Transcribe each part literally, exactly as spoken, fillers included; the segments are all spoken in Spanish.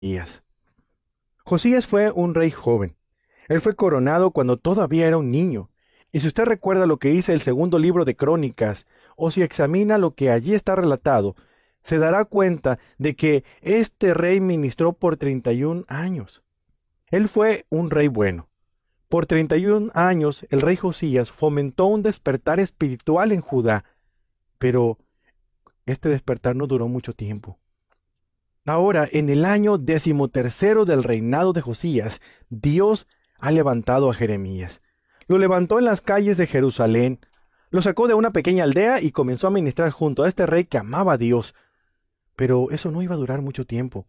Josías. Josías fue un rey joven. Él fue coronado cuando todavía era un niño. Y si usted recuerda lo que dice el segundo libro de Crónicas, o si examina lo que allí está relatado, se dará cuenta de que este rey ministró por treinta y un años. Él fue un rey bueno. Por treinta y un años el rey Josías fomentó un despertar espiritual en Judá, pero este despertar no duró mucho tiempo. Ahora, en el año decimotercero del reinado de Josías, Dios ha levantado a Jeremías. Lo levantó en las calles de Jerusalén, lo sacó de una pequeña aldea y comenzó a ministrar junto a este rey que amaba a Dios. Pero eso no iba a durar mucho tiempo.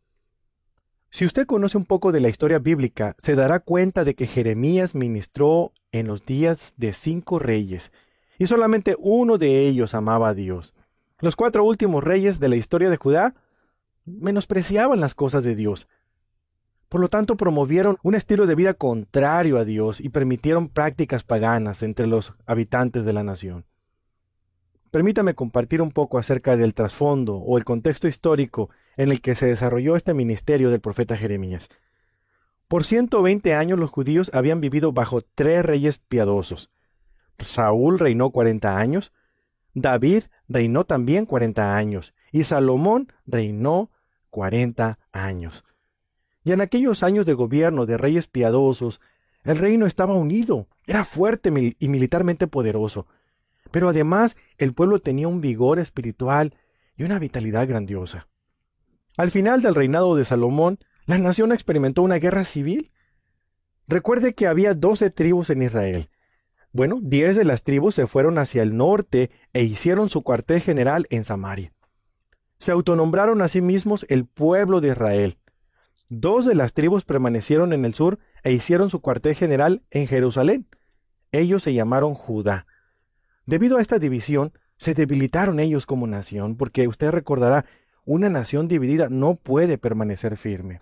Si usted conoce un poco de la historia bíblica, se dará cuenta de que Jeremías ministró en los días de cinco reyes, y solamente uno de ellos amaba a Dios. Los cuatro últimos reyes de la historia de Judá menospreciaban las cosas de Dios. Por lo tanto, promovieron un estilo de vida contrario a Dios y permitieron prácticas paganas entre los habitantes de la nación. Permítame compartir un poco acerca del trasfondo o el contexto histórico en el que se desarrolló este ministerio del profeta Jeremías. Por ciento veinte años los judíos habían vivido bajo tres reyes piadosos. Saúl reinó cuarenta años, David reinó también cuarenta años, y Salomón reinó cuarenta años. Y en aquellos años de gobierno de reyes piadosos, el reino estaba unido, era fuerte mil- y militarmente poderoso. Pero además, el pueblo tenía un vigor espiritual y una vitalidad grandiosa. Al final del reinado de Salomón, la nación experimentó una guerra civil. Recuerde que había doce tribus en Israel. Bueno, diez de las tribus se fueron hacia el norte e hicieron su cuartel general en Samaria. Se autonombraron a sí mismos el pueblo de Israel. Dos de las tribus permanecieron en el sur e hicieron su cuartel general en Jerusalén. Ellos se llamaron Judá. Debido a esta división, se debilitaron ellos como nación, porque usted recordará, una nación dividida no puede permanecer firme.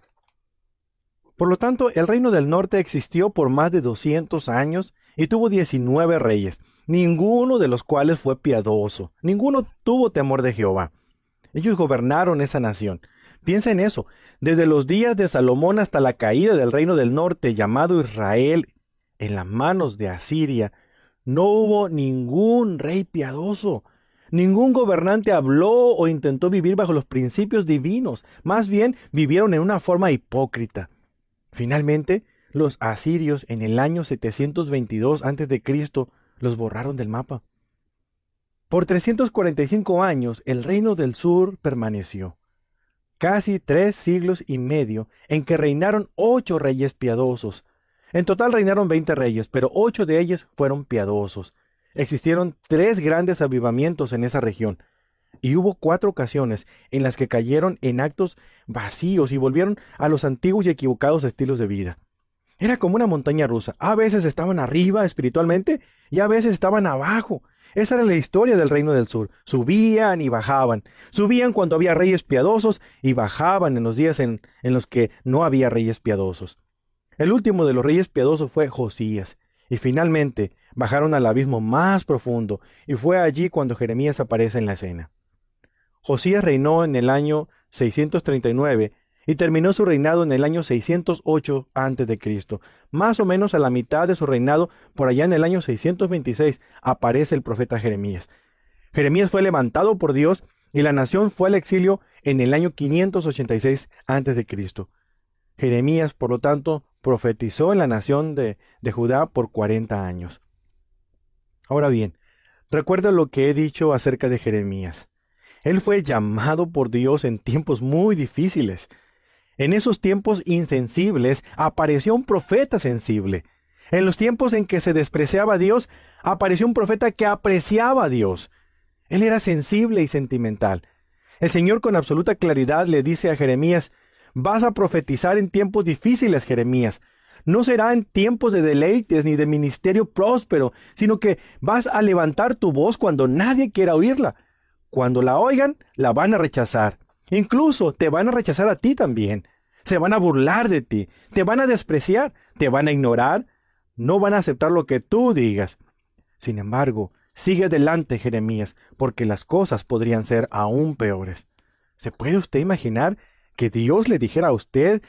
Por lo tanto, el reino del norte existió por más de doscientos años y tuvo diecinueve reyes, ninguno de los cuales fue piadoso, ninguno tuvo temor de Jehová. Ellos gobernaron esa nación. Piensa en eso, desde los días de Salomón hasta la caída del reino del norte llamado Israel en las manos de Asiria, no hubo ningún rey piadoso. Ningún gobernante habló o intentó vivir bajo los principios divinos. Más bien, vivieron en una forma hipócrita. Finalmente, los asirios en el año setecientos veintidós antes de Cristo los borraron del mapa. Por trescientos cuarenta y cinco años, el reino del sur permaneció. Casi tres siglos y medio en que reinaron ocho reyes piadosos. En total reinaron veinte reyes, pero ocho de ellos fueron piadosos. Existieron tres grandes avivamientos en esa región, y hubo cuatro ocasiones en las que cayeron en actos vacíos y volvieron a los antiguos y equivocados estilos de vida. Era como una montaña rusa. A veces estaban arriba espiritualmente y a veces estaban abajo. Esa era la historia del reino del sur. Subían y bajaban. Subían cuando había reyes piadosos y bajaban en los días en, en los que no había reyes piadosos. El último de los reyes piadosos fue Josías, y finalmente bajaron al abismo más profundo, y fue allí cuando Jeremías aparece en la escena. Josías reinó en el año seiscientos treinta y nueve y terminó su reinado en el año seiscientos ocho antes de Cristo. Más o menos a la mitad de su reinado, por allá en el año seiscientos veintiséis, aparece el profeta Jeremías. Jeremías fue levantado por Dios y la nación fue al exilio en el año quinientos ochenta y seis antes de Cristo. Jeremías, por lo tanto, profetizó en la nación de, de Judá por cuarenta años. Ahora bien, recuerda lo que he dicho acerca de Jeremías. Él fue llamado por Dios en tiempos muy difíciles. En esos tiempos insensibles apareció un profeta sensible. En los tiempos en que se despreciaba a Dios, apareció un profeta que apreciaba a Dios. Él era sensible y sentimental. El Señor con absoluta claridad le dice a Jeremías: vas a profetizar en tiempos difíciles, Jeremías. No será en tiempos de deleites ni de ministerio próspero, sino que vas a levantar tu voz cuando nadie quiera oírla. Cuando la oigan, la van a rechazar. Incluso te van a rechazar a ti también. Se van a burlar de ti, te van a despreciar, te van a ignorar. No van a aceptar lo que tú digas. Sin embargo, sigue adelante, Jeremías, porque las cosas podrían ser aún peores. ¿Se puede usted imaginar que Dios le dijera a usted